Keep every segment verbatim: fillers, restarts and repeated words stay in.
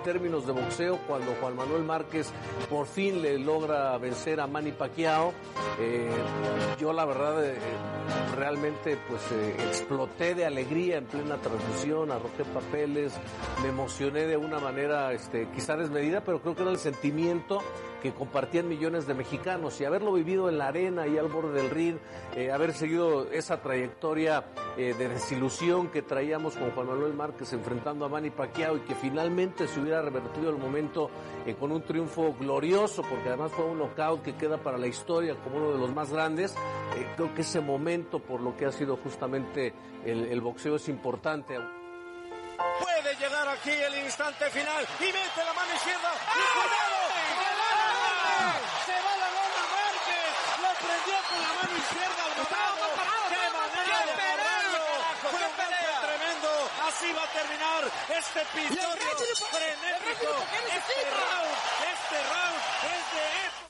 términos de boxeo cuando Juan Manuel Márquez por fin le logra vencer a Manny Pacquiao. Eh, yo la verdad eh, realmente pues eh, exploté de alegría en plena transmisión, arrojé papeles, me emocioné de una manera este, quizá desmedida, pero creo que era el sentimiento que compartían millones de mexicanos, y haberlo vivido en la arena y al borde del ring, eh, haber seguido esa trayectoria eh, de desilusión que traíamos con Juan Manuel Márquez enfrentando a Manny Pacquiao, y que finalmente se hubiera revertido el momento eh, con un triunfo glorioso, porque además fue un knockout que queda para la historia como uno de los más grandes. Eh, creo que ese momento, por lo que ha sido justamente el, el boxeo, es importante. Puede llegar aquí el instante final y mete la mano izquierda y cuidado, se va la lona Márquez, lo prendió con la mano izquierda al morado, qué manera de pararlo, fue un golpe tremendo, así va a terminar este episodio frenético, este round, este round es de época.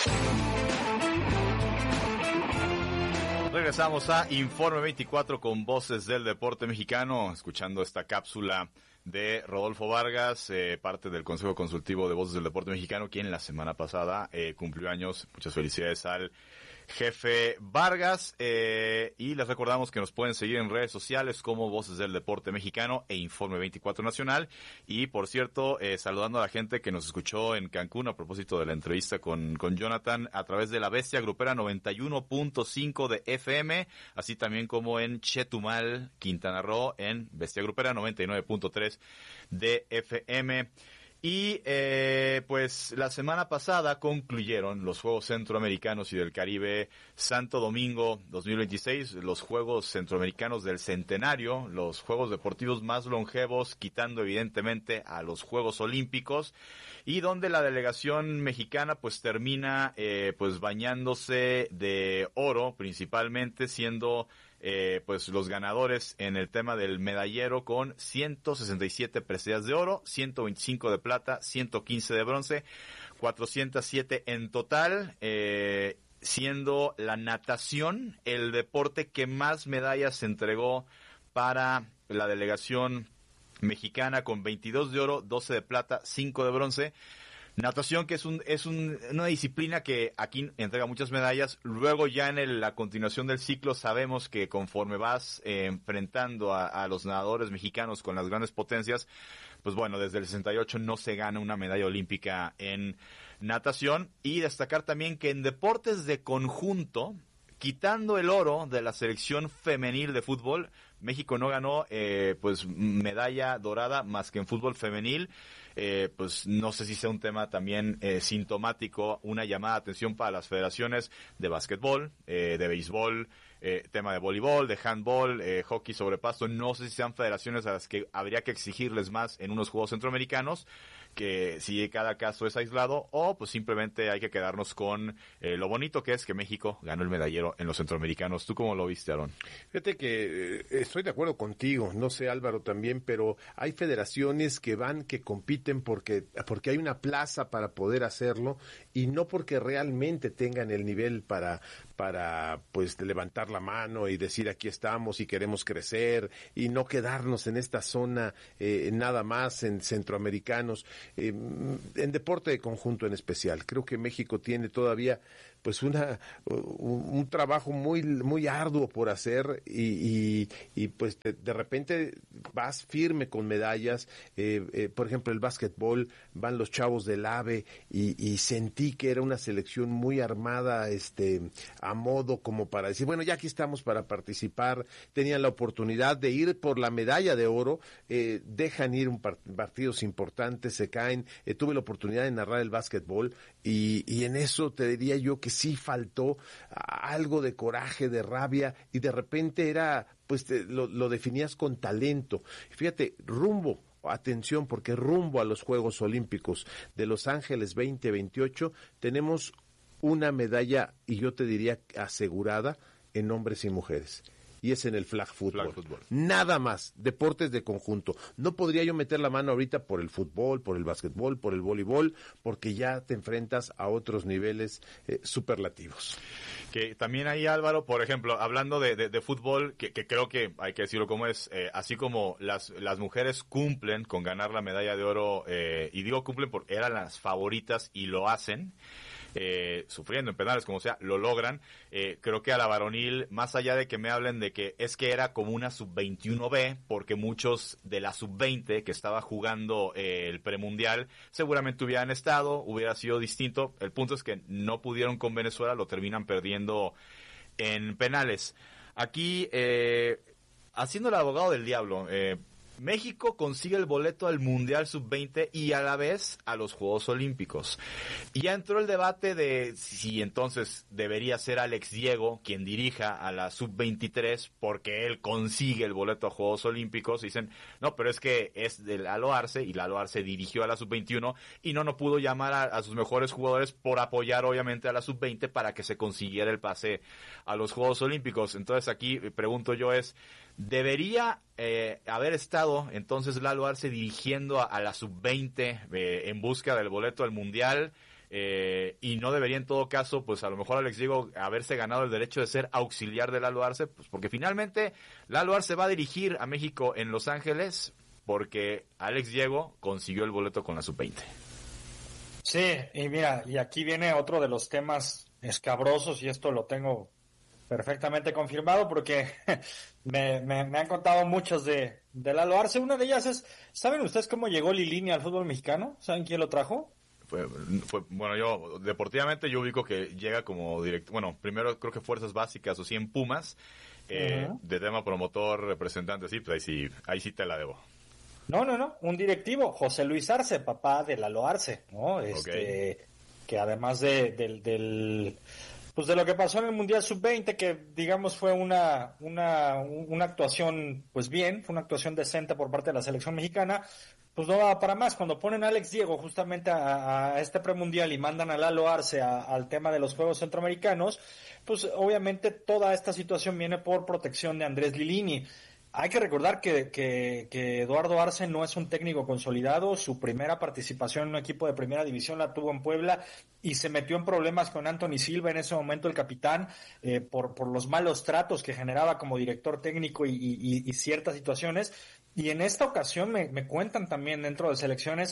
Regresamos a Informe veinticuatro con Voces del Deporte Mexicano, escuchando esta cápsula de Rodolfo Vargas, eh, parte del Consejo Consultivo de Voces del Deporte Mexicano, quien la semana pasada eh, cumplió años. Muchas felicidades al jefe Vargas, eh, y les recordamos que nos pueden seguir en redes sociales como Voces del Deporte Mexicano e Informe veinticuatro Nacional. Y por cierto, eh, saludando a la gente que nos escuchó en Cancún a propósito de la entrevista con, con Jonathan a través de la Bestia Grupera noventa y uno punto cinco de F M, así también como en Chetumal, Quintana Roo, en Bestia Grupera noventa y nueve punto tres de F M. Y eh, pues la semana pasada concluyeron los Juegos Centroamericanos y del Caribe Santo Domingo dos mil veintiséis, los Juegos Centroamericanos del Centenario, los Juegos Deportivos más longevos, quitando evidentemente a los Juegos Olímpicos, y donde la delegación mexicana pues termina eh, pues bañándose de oro, principalmente siendo Eh, pues los ganadores en el tema del medallero con ciento sesenta y siete preseas de oro, ciento veinticinco de plata, ciento quince de bronce, cuatrocientos siete en total, eh, siendo la natación el deporte que más medallas se entregó para la delegación mexicana, con veintidós de oro, doce de plata, cinco de bronce. Natación, que es un es un, una disciplina que aquí entrega muchas medallas. Luego ya en el, la continuación del ciclo sabemos que conforme vas eh, enfrentando a, a los nadadores mexicanos con las grandes potencias, pues bueno, desde el sesenta y ocho no se gana una medalla olímpica en natación. Y destacar también que en deportes de conjunto, quitando el oro de la selección femenil de fútbol, México no ganó eh, pues medalla dorada más que en fútbol femenil. Eh, pues no sé si sea un tema también eh, sintomático, una llamada de atención para las federaciones de básquetbol, eh, de béisbol, eh, tema de voleibol, de handball, eh, hockey sobre pasto. No sé si sean federaciones a las que habría que exigirles más en unos Juegos Centroamericanos, que si cada caso es aislado, o pues simplemente hay que quedarnos con eh, lo bonito que es que México ganó el medallero en los Centroamericanos. ¿Tú cómo lo viste, Aarón? Fíjate que eh, estoy de acuerdo contigo, no sé Álvaro también, pero hay federaciones que van, que compiten porque porque hay una plaza para poder hacerlo, y no porque realmente tengan el nivel para para pues levantar la mano y decir aquí estamos y queremos crecer y no quedarnos en esta zona eh, nada más en centroamericanos, eh, en deporte de conjunto en especial. Creo que México tiene todavía pues una un, un trabajo muy muy arduo por hacer, y, y, y pues de, de repente vas firme con medallas. eh, eh, por ejemplo, el básquetbol, van los chavos del AVE, y, y sentí que era una selección muy armada, este a modo como para decir, bueno, ya aquí estamos para participar. Tenían la oportunidad de ir por la medalla de oro, eh, dejan ir un part- partidos importantes, se caen. Eh, tuve la oportunidad de narrar el básquetbol, y, y en eso te diría yo que sí faltó algo de coraje, de rabia, y de repente era, pues te, lo, lo definías con talento. Fíjate, rumbo, atención, porque rumbo a los Juegos Olímpicos de Los Ángeles veinte veintiocho tenemos una medalla, y yo te diría asegurada, en hombres y mujeres. y es en el flag football. Flag football. Nada más, deportes de conjunto. No podría yo meter la mano ahorita por el fútbol, por el básquetbol, por el voleibol, porque ya te enfrentas a otros niveles eh, superlativos. Que también ahí, Álvaro, por ejemplo, hablando de, de, de fútbol, que, que creo que hay que decirlo como es, eh, así como las, las mujeres cumplen con ganar la medalla de oro, eh, y digo cumplen porque eran las favoritas y lo hacen, Eh, sufriendo en penales, como sea, lo logran. Eh, creo que a la varonil, más allá de que me hablen de que es que era como una sub veintiuno B, porque muchos de la sub veinte que estaba jugando eh, el premundial seguramente hubieran estado, hubiera sido distinto. El punto es que no pudieron con Venezuela, lo terminan perdiendo en penales. Aquí, eh, haciendo el abogado del diablo, eh, México consigue el boleto al Mundial sub veinte y a la vez a los Juegos Olímpicos. Y ya entró el debate de si entonces debería ser Alex Diego quien dirija a la sub veintitrés porque él consigue el boleto a Juegos Olímpicos. Dicen, no, pero es que es de Lalo Arce y Lalo Arce dirigió a la sub veintiuno y no, no pudo llamar a, a sus mejores jugadores por apoyar obviamente a la sub veinte para que se consiguiera el pase a los Juegos Olímpicos. Entonces aquí pregunto yo es, ¿debería eh, haber estado entonces Lalo Arce dirigiendo a, a la sub veinte eh, en busca del boleto al Mundial? Eh, y no debería en todo caso, pues a lo mejor Alex Diego haberse ganado el derecho de ser auxiliar de Lalo Arce, pues porque finalmente Lalo Arce va a dirigir a México en Los Ángeles porque Alex Diego consiguió el boleto con la sub veinte. Sí, y mira, y aquí viene otro de los temas escabrosos, y esto lo tengo perfectamente confirmado porque me, me, me han contado muchos de, de Lalo Arce. Una de ellas es, ¿saben ustedes cómo llegó Lilini al fútbol mexicano? ¿Saben quién lo trajo? Fue, fue, bueno, yo, deportivamente yo ubico que llega como directo, bueno, primero creo que Fuerzas Básicas o sí en Pumas, eh, uh-huh. de tema promotor, representante, sí, pues ahí sí, ahí sí te la debo. No, no, no, un directivo, José Luis Arce, papá de Lalo Arce, ¿no? Este, okay. Que además de, del, del, pues de lo que pasó en el Mundial sub veinte, que digamos fue una, una, una actuación, pues bien, fue una actuación decente por parte de la selección mexicana, pues no va para más. Cuando ponen a Alex Diego justamente a, a este premundial y mandan a Lalo Arce a, al tema de los Juegos Centroamericanos, pues obviamente toda esta situación viene por protección de Andrés Lilini. Hay que recordar que, que, que Eduardo Arce no es un técnico consolidado. Su primera participación en un equipo de primera división la tuvo en Puebla y se metió en problemas con Anthony Silva, en ese momento el capitán, eh, por, por los malos tratos que generaba como director técnico y, y, y ciertas situaciones. Y en esta ocasión me, me cuentan también dentro de selecciones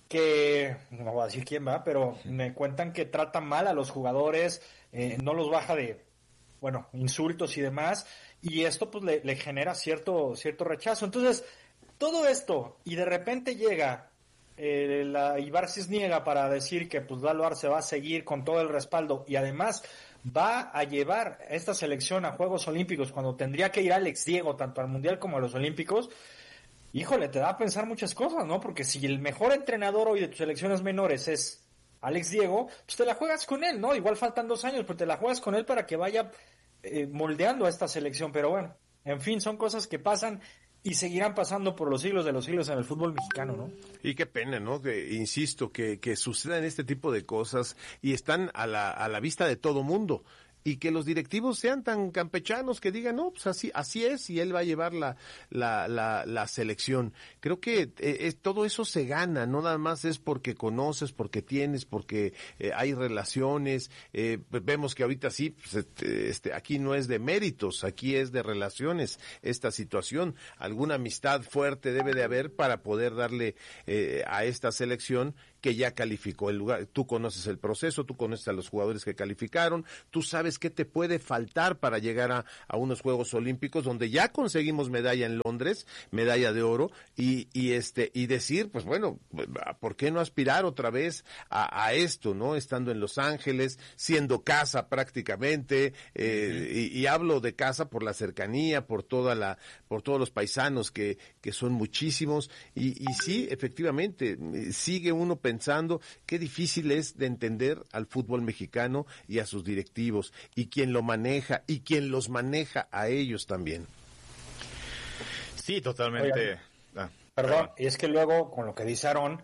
que, no voy a decir quién va, pero me cuentan que tratan mal a los jugadores, eh, no los baja de, bueno, insultos y demás, y esto pues le, le genera cierto cierto rechazo. Entonces, todo esto, y de repente llega eh, la Ibar Cisniega para decir que pues Lalo Arce va a seguir con todo el respaldo, y además va a llevar esta selección a Juegos Olímpicos cuando tendría que ir Alex Diego tanto al Mundial como a los Olímpicos. Híjole, te da a pensar muchas cosas, ¿no? Porque si el mejor entrenador hoy de tus selecciones menores es Alex Diego, pues te la juegas con él, ¿no? Igual faltan dos años, pero te la juegas con él para que vaya eh, moldeando a esta selección. Pero bueno, en fin, son cosas que pasan y seguirán pasando por los siglos de los siglos en el fútbol mexicano, ¿no? Y qué pena, ¿no? Que, insisto, que, que sucedan este tipo de cosas y están a la, a la vista de todo mundo. Y que los directivos sean tan campechanos que digan, no, pues así así es, y él va a llevar la la la, la selección. Creo que eh, es, todo eso se gana, no nada más es porque conoces, porque tienes, porque eh, hay relaciones. Eh, vemos que ahorita sí, pues, este, aquí no es de méritos, aquí es de relaciones esta situación. Alguna amistad fuerte debe de haber para poder darle eh, a esta selección que ya calificó el lugar. Tú conoces el proceso, tú conoces a los jugadores que calificaron, tú sabes qué te puede faltar para llegar a, a unos Juegos Olímpicos donde ya conseguimos medalla en Londres, medalla de oro, y, y este y decir, pues bueno, ¿por qué no aspirar otra vez a, a esto, no? Estando en Los Ángeles, siendo casa prácticamente, eh, uh-huh. y, y hablo de casa por la cercanía, por toda la, por todos los paisanos que, que son muchísimos, y, y sí, efectivamente, sigue uno pensando qué difícil es de entender al fútbol mexicano y a sus directivos, y quien lo maneja, y quien los maneja a ellos también. Sí, totalmente. Oigan, ah, perdón, y es que luego, con lo que dice Aarón,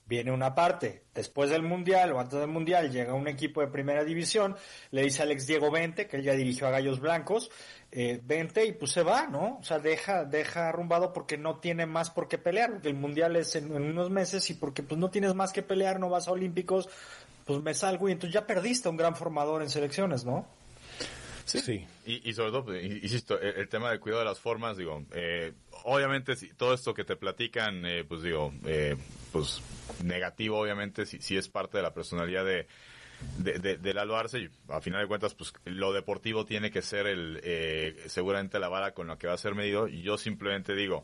viene una parte, después del Mundial o antes del Mundial llega un equipo de primera división, le dice a Alex Diego vente, que él ya dirigió a Gallos Blancos, eh, vente y pues se va, ¿no? O sea, deja deja arrumbado porque no tiene más por qué pelear, porque el Mundial es en, en unos meses y porque pues no tienes más que pelear, no vas a Olímpicos, pues me salgo y entonces ya perdiste a un gran formador en selecciones, ¿no? Sí, sí. Y, y sobre todo, insisto, el, el tema del cuidado de las formas, digo, eh, obviamente si, todo esto que te platican, eh, pues digo, eh, pues negativo obviamente si, si es parte de la personalidad de de, de, de Lalo Arce, y a final de cuentas pues lo deportivo tiene que ser el eh, seguramente la vara con la que va a ser medido, y yo simplemente digo,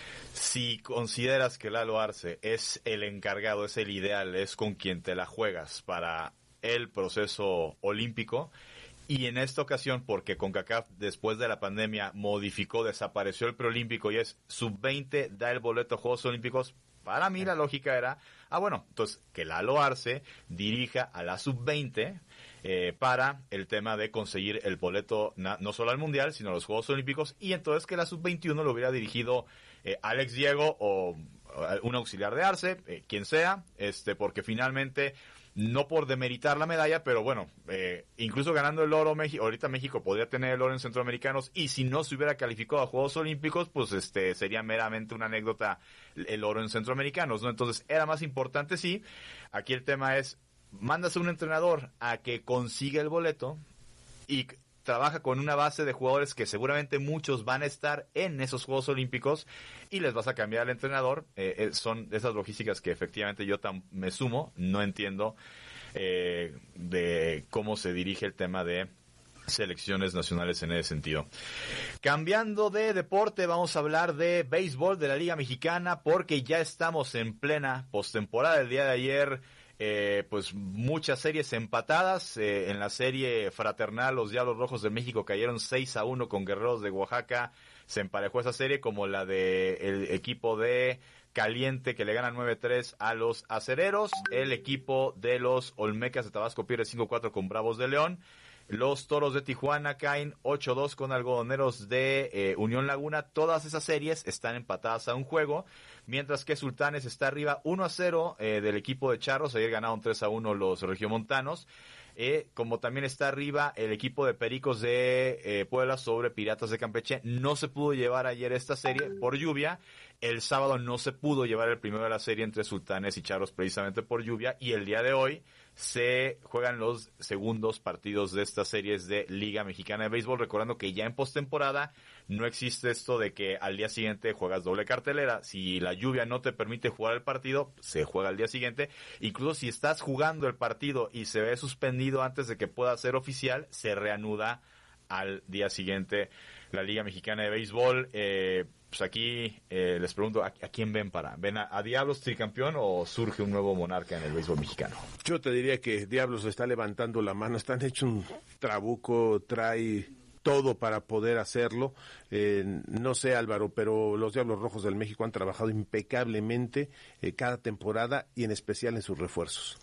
si consideras que Lalo Arce es el encargado, es el ideal, es con quien te la juegas para el proceso olímpico, y en esta ocasión, porque CONCACAF después de la pandemia modificó, desapareció el preolímpico y es sub veinte, da el boleto a Juegos Olímpicos, para mí la lógica era, ah bueno, entonces que Lalo Arce dirija a la sub veinte eh, para el tema de conseguir el boleto na, no solo al Mundial, sino a los Juegos Olímpicos, y entonces que la sub veintiuno lo hubiera dirigido eh, Alex Diego o un auxiliar de Arce, eh, quien sea, este porque finalmente... No por demeritar la medalla, pero bueno, eh, incluso ganando el oro, México, ahorita México podría tener el oro en Centroamericanos, y si no se hubiera calificado a Juegos Olímpicos, pues este sería meramente una anécdota el oro en Centroamericanos, ¿no? Entonces, era más importante, sí. Aquí el tema es, mandas a un entrenador a que consiga el boleto y trabaja con una base de jugadores que seguramente muchos van a estar en esos Juegos Olímpicos y les vas a cambiar al entrenador. Eh, eh, son esas logísticas que efectivamente yo tam- me sumo, no entiendo eh, de cómo se dirige el tema de selecciones nacionales en ese sentido. Cambiando de deporte, vamos a hablar de béisbol de la Liga Mexicana, porque ya estamos en plena postemporada. El día de ayer Eh, pues muchas series empatadas. Eh, en la serie fraternal los Diablos Rojos de México cayeron seis a uno con Guerreros de Oaxaca. Se emparejó esa serie, como la de el equipo de Caliente, que le gana nueve tres a los Acereros. El equipo de los Olmecas de Tabasco pierde cinco cuatro con Bravos de León. Los Toros de Tijuana caen ocho dos con Algodoneros de eh, Unión Laguna. Todas esas series están empatadas a un juego, mientras que Sultanes está arriba uno a cero eh, del equipo de Charros. Ayer ganaron tres a uno los regiomontanos. Eh, como también está arriba el equipo de Pericos de eh, Puebla sobre Piratas de Campeche. No se pudo llevar ayer esta serie por lluvia. El sábado no se pudo llevar el primero de la serie entre Sultanes y Charros precisamente por lluvia. Y el día de hoy se juegan los segundos partidos de estas series de Liga Mexicana de Béisbol, recordando que ya en postemporada no existe esto de que al día siguiente juegas doble cartelera. Si la lluvia no te permite jugar el partido, se juega al día siguiente. Incluso si estás jugando el partido y se ve suspendido antes de que pueda ser oficial, se reanuda al día siguiente la Liga Mexicana de Béisbol. Eh, pues aquí eh, les pregunto, ¿a, ¿a quién ven para? ¿Ven a, a Diablos tricampeón o surge un nuevo monarca en el béisbol mexicano? Yo te diría que Diablos está levantando la mano, están hecho un trabuco, trae todo para poder hacerlo. Eh, no sé, Álvaro, pero los Diablos Rojos del México han trabajado impecablemente eh, cada temporada y en especial en sus refuerzos.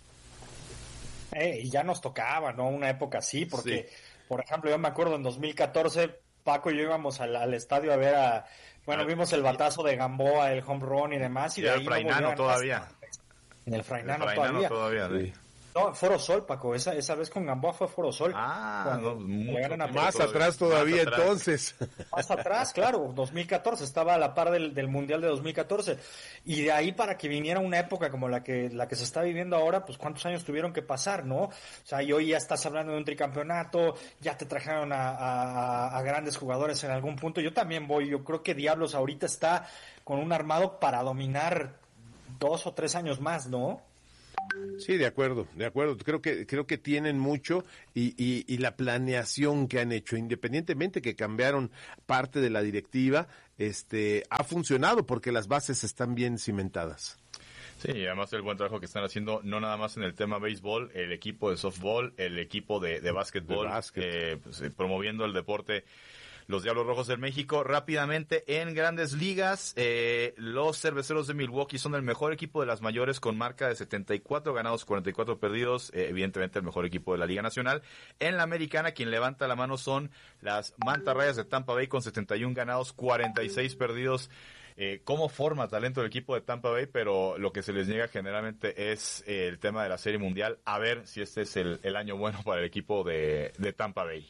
Eh, y ya nos tocaba, ¿no? Una época así, porque, Sí. por ejemplo, yo me acuerdo en dos mil catorce, Paco y yo íbamos al, al estadio a ver a... Bueno, Ah, vimos el batazo de Gamboa, el home run y demás. Y de Era ahí el no Frainano volvieron todavía. más. En el El Frainano, Frainano todavía. todavía, sí. No, Foro Sol, Paco. Esa, esa vez con Gamboa fue Foro Sol. Ah, Cuando no, mucho le ganan a tiempo Más todavía. atrás todavía, Más atrás. entonces. Más atrás, claro, dos mil catorce, estaba a la par del, del Mundial de dos mil catorce. Y de ahí para que viniera una época como la que la que se está viviendo ahora, pues cuántos años tuvieron que pasar, ¿no? O sea, y hoy ya estás hablando de un tricampeonato, ya te trajeron a, a, a grandes jugadores en algún punto. Yo también voy, yo creo que Diablos ahorita está con un armado para dominar dos o tres años más, ¿no? Sí, de acuerdo, de acuerdo. Creo que creo que tienen mucho y, y, y la planeación que han hecho, independientemente que cambiaron parte de la directiva, este, ha funcionado porque las bases están bien cimentadas. Sí, y además el buen trabajo que están haciendo, no nada más en el tema béisbol, el equipo de softball, el equipo de, de básquetbol, De básquet. eh, pues, eh, promoviendo el deporte. Los Diablos Rojos del México. Rápidamente, en Grandes Ligas, eh, los Cerveceros de Milwaukee son el mejor equipo de las mayores con marca de setenta y cuatro ganados, cuarenta y cuatro perdidos. Eh, evidentemente el mejor equipo de la Liga Nacional. En la Americana, quien levanta la mano son las Mantarrayas de Tampa Bay con setenta y uno ganados, cuarenta y seis perdidos. eh, cómo forma talento el equipo de Tampa Bay, pero lo que se les niega generalmente es eh, el tema de la Serie Mundial. A ver si este es el, el año bueno para el equipo de, de Tampa Bay.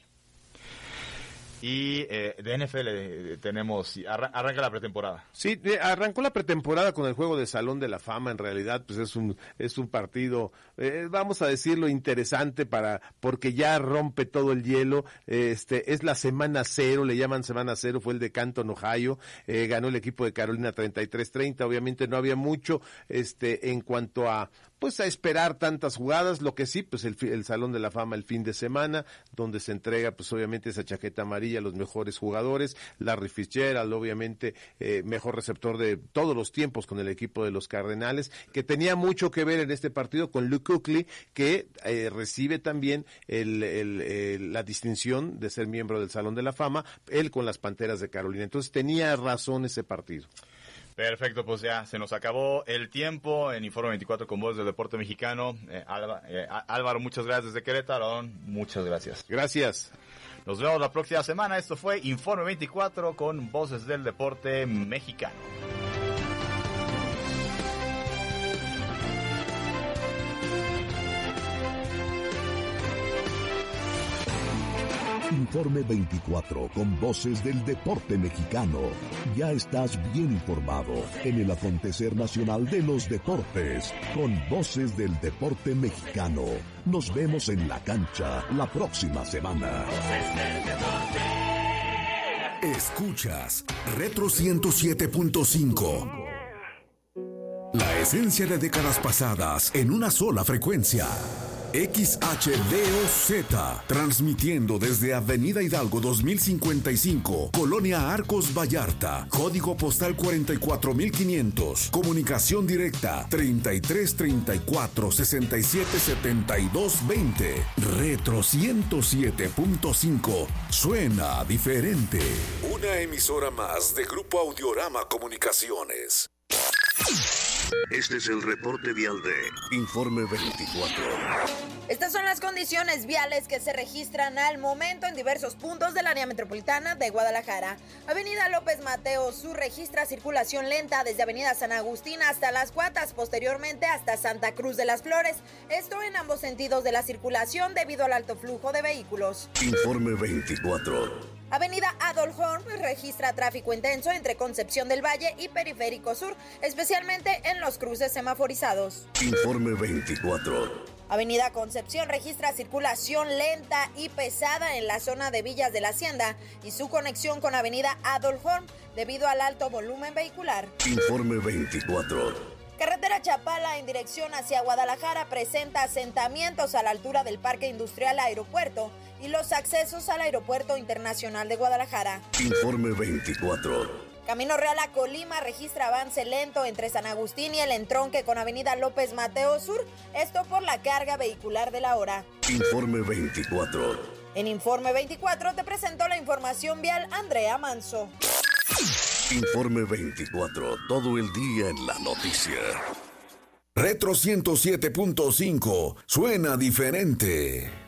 Y eh, de N F L tenemos, arran- arranca la pretemporada. Sí, eh, arrancó la pretemporada con el juego de Salón de la Fama. En realidad, pues es un es un partido, eh, vamos a decirlo, interesante para porque ya rompe todo el hielo. Este es la semana cero, le llaman semana cero, fue el de Canton, Ohio. Eh, ganó el equipo de Carolina treinta y tres treinta. Obviamente no había mucho, este, en cuanto a pues a esperar tantas jugadas. Lo que sí, pues el, el Salón de la Fama el fin de semana, donde se entrega pues obviamente esa chaqueta amarilla a los mejores jugadores. Larry Fitzgerald, obviamente eh, mejor receptor de todos los tiempos con el equipo de los Cardenales, que tenía mucho que ver en este partido con Luke Kuechly, que eh, recibe también el, el, el, la distinción de ser miembro del Salón de la Fama, él con las Panteras de Carolina. Entonces tenía razón ese partido. Perfecto, pues ya se nos acabó el tiempo en Informe veinticuatro con Voz del Deporte Mexicano. Eh, Alba, eh, Álvaro, muchas gracias desde Querétaro. Muchas gracias. Gracias. Nos vemos la próxima semana. Esto fue Informe veinticuatro con Voces del Deporte Mexicano. Informe veinticuatro con Voces del Deporte Mexicano. Ya estás bien informado en el acontecer nacional de los deportes con Voces del Deporte Mexicano. Nos vemos en la cancha la próxima semana. Escuchas Retro ciento siete punto cinco. La esencia de décadas pasadas en una sola frecuencia. X H D O Z, transmitiendo desde Avenida Hidalgo dos mil cincuenta y cinco, Colonia Arcos Vallarta, código postal cuarenta y cuatro mil quinientos, comunicación directa treinta y tres treinta y cuatro sesenta y siete setenta y dos veinte. Retro ciento siete punto cinco, suena diferente. Una emisora más de Grupo Audiorama Comunicaciones. Este es el reporte vial de Informe veinticuatro. Estas son las condiciones viales que se registran al momento en diversos puntos del área metropolitana de Guadalajara. Avenida López Mateos Sur registra circulación lenta desde Avenida San Agustín hasta Las Cuatas, posteriormente hasta Santa Cruz de las Flores. Esto en ambos sentidos de la circulación debido al alto flujo de vehículos. Informe veinticuatro. Avenida Adolf Horn registra tráfico intenso entre Concepción del Valle y Periférico Sur, especialmente en los cruces semaforizados. Informe veinticuatro. Avenida Concepción registra circulación lenta y pesada en la zona de Villas de la Hacienda y su conexión con Avenida Adolf Horn debido al alto volumen vehicular. Informe veinticuatro. Carretera Chapala en dirección hacia Guadalajara presenta asentamientos a la altura del Parque Industrial Aeropuerto y los accesos al Aeropuerto Internacional de Guadalajara. Informe veinticuatro. Camino Real a Colima registra avance lento entre San Agustín y el entronque con Avenida López Mateos Sur, esto por la carga vehicular de la hora. Informe veinticuatro. En Informe veinticuatro te presentó la información vial Andrea Manso. Informe veinticuatro, todo el día en la noticia. Retro ciento siete punto cinco, suena diferente.